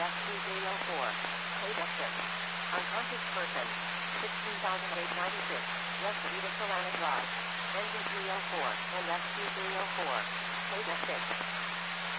NSQ304. Page exit. Unconscious person. 16,896. West Rita Solana Drive. Engine 304. NSQ304. Page exit.